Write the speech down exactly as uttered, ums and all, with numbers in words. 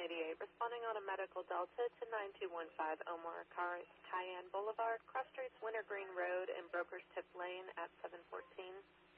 eighty-eight, responding on a medical delta to nine two one five Omar Cayenne Boulevard, cross streets Wintergreen Road and Brokers Tip Lane at seven fourteen.